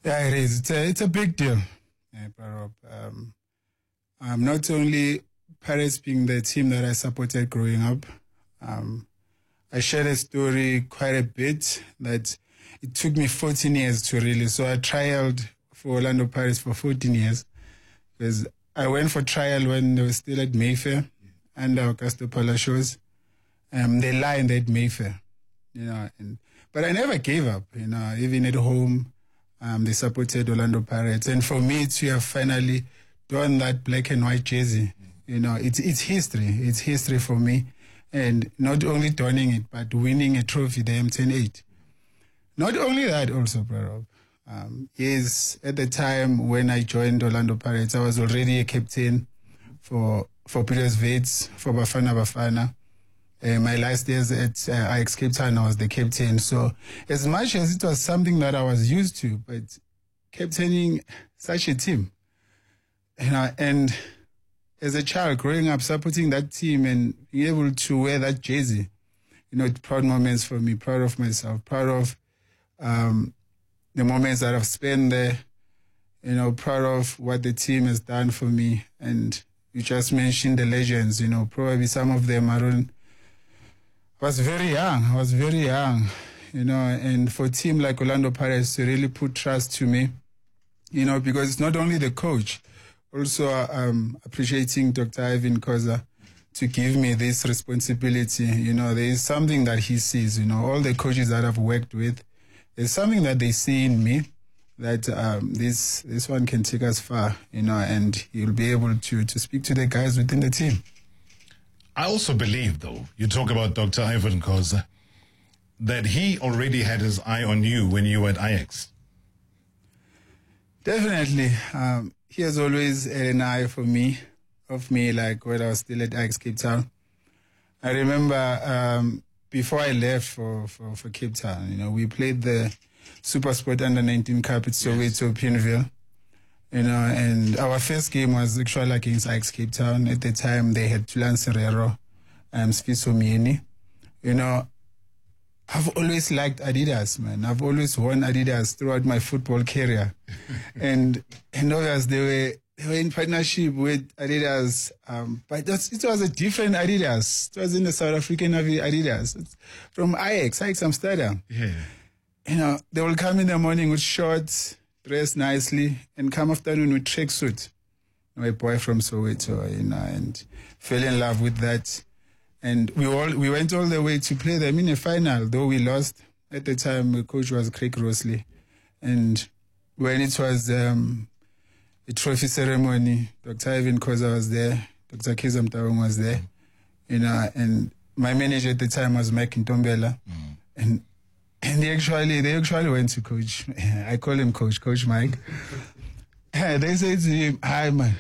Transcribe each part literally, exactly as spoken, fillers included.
Yeah, it is. It's a, it's a big deal, yeah, Rob. Um, um, not only Pirates being the team that I supported growing up, um, I shared a story quite a bit that it took me fourteen years to really. So I trialed for Orlando Pirates for fourteen years because I went for trial when they were still at Mayfair under Augusto Palacios. Um, they lined at Mayfair, you know, and but I never gave up, you know, even at home. Um, they supported Orlando Pirates. And for me to have finally done that black and white jersey, you know, it's it's history. It's history for me. And not only donning it, but winning a trophy, the M ten eight. Not only that also, Rob. Um, yes, at the time when I joined Orlando Pirates, I was already a captain for for Pirates Wits, for Bafana Bafana. Uh, my last years at uh, Ajax Cape Town, I was the captain. So as much as it was something that I was used to, but captaining such a team, you know, and as a child growing up, supporting that team and being able to wear that jersey, you know, proud moments for me, proud of myself, proud of um, the moments that I've spent there, you know, proud of what the team has done for me. And you just mentioned the legends, you know, probably some of them are on. I was very young. I was very young, you know, and for a team like Orlando Pirates to really put trust to me, you know, because it's not only the coach, also um, appreciating Doctor Ivan Khoza to give me this responsibility. You know, there is something that he sees, you know, all the coaches that I've worked with, there's something that they see in me that um, this this one can take us far, you know, and he'll be able to, to speak to the guys within the team. I also believe, though, you talk about Doctor Ivan Khoza, that he already had his eye on you when you were at Ajax. Definitely. Um, he has always had an eye for me, of me, like when I was still at Ajax Cape Town. I remember um, before I left for, for, for Cape Town, you know, we played the Super Sport Under nineteen Cup at Soweto, Pinville. You know, and our first game was actually against Ajax Cape Town. At the time, they had Tulan Serrero, um, Sfiso Mieni. You know, I've always liked Adidas, man. I've always worn Adidas throughout my football career. and and obviously, they were, they were in partnership with Adidas. Um, but that's, it was a different Adidas. It wasn't the South African Adidas. It's from Ajax, Ajax Amsterdam. Yeah. You know, they will come in the morning with shorts, dress nicely, and come afternoon with tracksuit. My boy from Soweto, you know, and fell in love with that. And we all we went all the way to play them in a final, though we lost. At the time, the coach was Craig Rosley. And when it was um, a trophy ceremony, Doctor Ivan Khoza was there, Doctor Keza Mtawong was there, you know, and my manager at the time was Mike Ntombela. Mm. And And they actually, they actually went to Coach. I call him Coach, Coach Mike. They said to him, "Hi, man.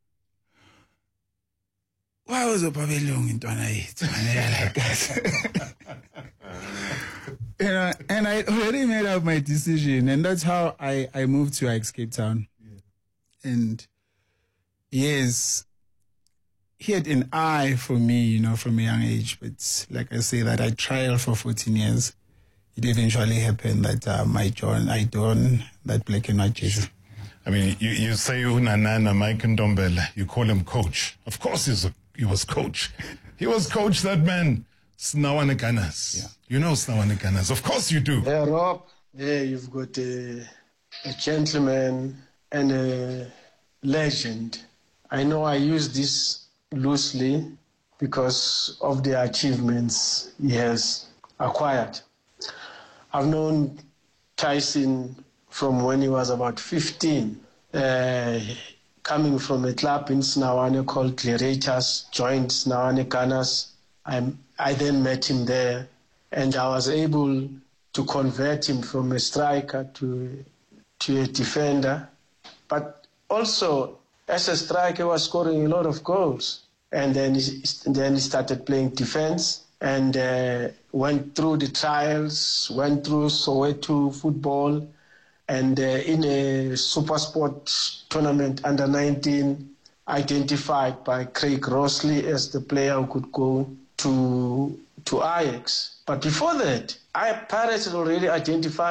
Why was the pavilion in twenty-eight?" Like that. You know, and I already made up my decision, and that's how I, I moved to Ajax Cape Town. Yeah. And yes, he had an eye for me, you know, from a young age. But like I say, that I trialed for fourteen years. It eventually happened that um, I joined, I donned that black and white jersey. I mean, you, you say Unanana, Mike Ntombela, you call him coach. Of course he's a, he was coach. He was coach, that man, Snawane Ganas. Yeah. You know Snawane Ganas. Of course you do. Yeah, Rob, yeah, you've got a, a gentleman and a legend. I know I use this loosely because of the achievements he has acquired. I've known Tyson from when he was about fifteen, uh, coming from a club in Snawane called Gladiators, joined Snawane Ganas. I, I then met him there, and I was able to convert him from a striker to, to a defender. But also, as a striker, he was scoring a lot of goals. And then he, then he started playing defense. And uh, went through the trials, went through Soweto football, and uh, in a Super Sport tournament under nineteen, identified by Craig Rosley as the player who could go to to Ajax. But before that, I Pirates had already identified him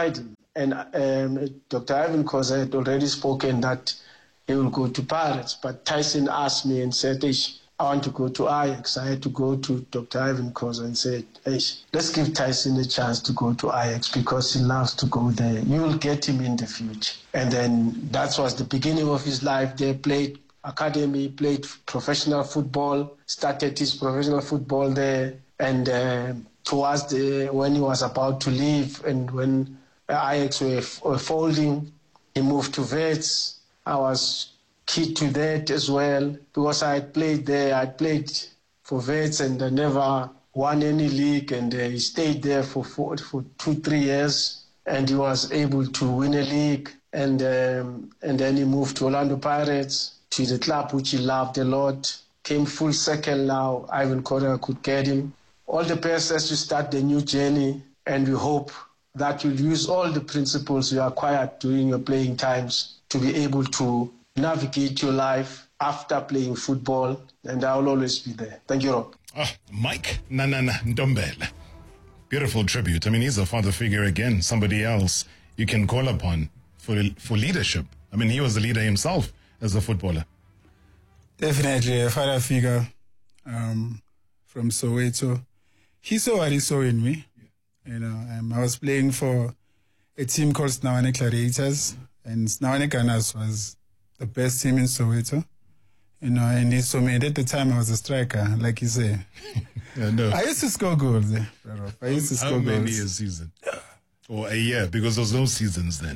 and um, Doctor Ivan Khoza had already spoken that he will go to Pirates, but Tyson asked me and said, Ish, I want to go to Ajax. I had to go to Doctor Ivan Khoza and said, Ish, let's give Tyson a chance to go to Ajax because he loves to go there. You will get him in the future. And then that was the beginning of his life. They played academy, played professional football, started his professional football there. And uh, towards the, when he was about to leave and when Ajax were, were folding, he moved to Wits. I was key to that as well because I had played there. I played for Wits and I never won any league, and uh, he stayed there for, four, for two, three years, and he was able to win a league. And um, and then he moved to Orlando Pirates, to the club which he loved a lot. Came full circle now. Ivan Khoza could get him. All the best as you start the new journey, and we hope that you'll use all the principles you acquired during your playing times to be able to navigate your life after playing football, and I will always be there. Thank you, Rob. Oh, Mike Nanana Ntombela. Beautiful tribute. I mean, he's a father figure again, somebody else you can call upon for for leadership. I mean, he was a leader himself as a footballer. Definitely a father figure um, from Soweto. He saw what he saw in me. You know, um, I was playing for a team called Snawane Gladiators, and Snawane Gunners was the best team in Soweto. You know, and he saw me. And at the time, I was a striker, like you say. Yeah, no. I used to score goals. Eh, I used to score How many goals. a season? Or a year, because there was no seasons then.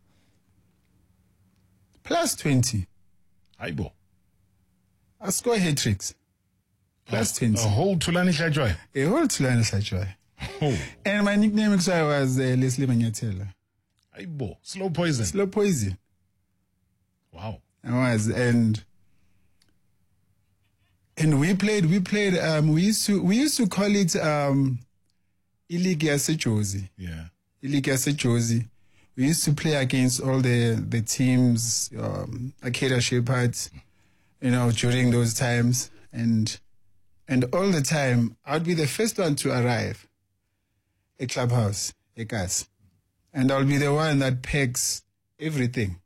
Plus twenty. Aibo. I score hat tricks. Plus a, twenty. A whole Tulani Hlajwayo. A whole Tulani Hlajwayo. Oh. And my nickname was uh, Leslie Manyatela. Aibo. Slow poison. Slow poison. Wow. I was, and and we played. We played. Um, we used to. We used to call it um, Iligi Yasejozi. Yeah. Iligi Yasejozi. We used to play against all the the teams, um, Akeda Shepherds, you know, during those times, and and all the time, I'd be the first one to arrive at Clubhouse, at Gas, and I'll be the one that packs everything.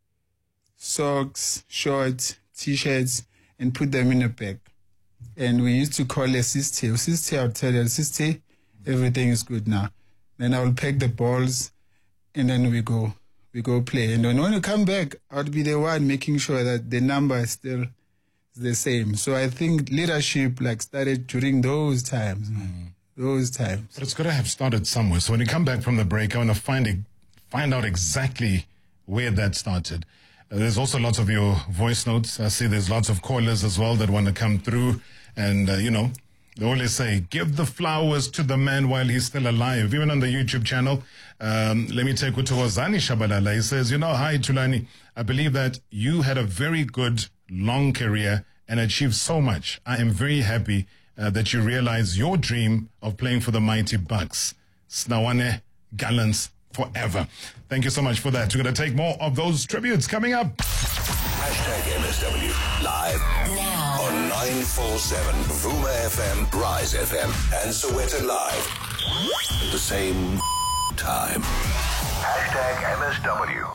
Socks, shorts, t-shirts, and put them in a bag. And we used to call a sister. Sister, I'll tell her, sister, everything is good now. Then I will pack the balls, and then we go, we go play. And then when we come back, I'll be the one making sure that the number is still the same. So I think leadership like started during those times, mm. those times. But it's got to have started somewhere. So when you come back from the break, I want to find it, find out exactly where that started. Uh, there's also lots of your voice notes. I see there's lots of callers as well that want to come through. And, uh, you know, they always say, give the flowers to the man while he's still alive. Even on the YouTube channel, um, let me take Utowazani Shabalala. He says, you know, hi, Tulani. I believe that you had a very good, long career and achieved so much. I am very happy uh, that you realize your dream of playing for the mighty Bucks. Snawane Gallants forever. Thank you so much for that. We're going to take more of those tributes coming up. Hashtag M S W live now on nine four seven Vuma F M, Rise F M, and Soweto Live at the same time. Hashtag M S W.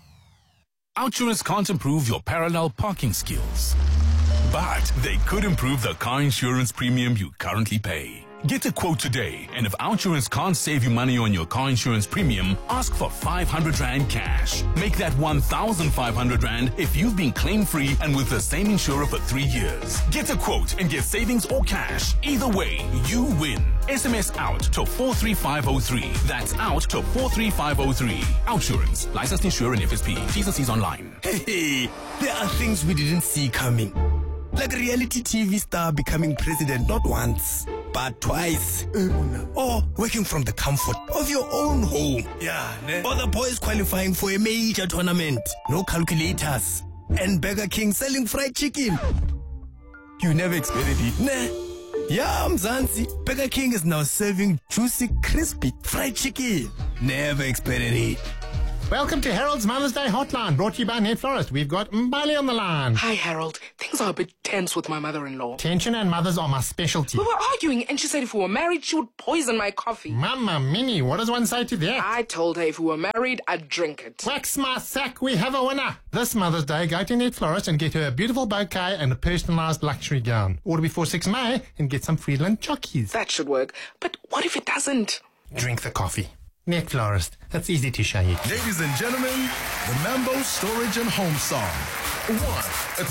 OUTsurance can't improve your parallel parking skills, but they could improve the car insurance premium you currently pay. Get a quote today, and if OUTsurance can't save you money on your car insurance premium, ask for five hundred rand cash. Make that one thousand five hundred rand if you've been claim-free and with the same insurer for three years. Get a quote and get savings or cash. Either way, you win. S M S OUT to four three five zero three. That's OUT to four three five zero three. OUTsurance. Licensed insurer and F S P. T's and C's online. Hey, there are things we didn't see coming. Like a reality T V star becoming president not once, but twice. Or working from the comfort of your own home. Yeah, ne? Or the boys qualifying for a major tournament. No calculators. And Burger King selling fried chicken. You never expected it, ne? Yeah, Mzansi. Burger King is now serving juicy, crispy fried chicken. Never expected it. Welcome to Harold's Mother's Day Hotline, brought to you by Net Florist. We've got Mbali on the line. Hi, Harold. Things are a bit tense with my mother-in-law. Tension and mothers are my specialty. We were arguing and she said if we were married, she would poison my coffee. Mama Minnie, what does one say to that? I told her if we were married, I'd drink it. Wax my sack, we have a winner. This Mother's Day, go to Net Florist and get her a beautiful bouquet and a personalised luxury gown. Order before six May and get some Friedland chockies. That should work. But what if it doesn't? Drink the coffee. Net Florist. That's easy to show you. Ladies and gentlemen, the Mambo Storage and Home Song. One.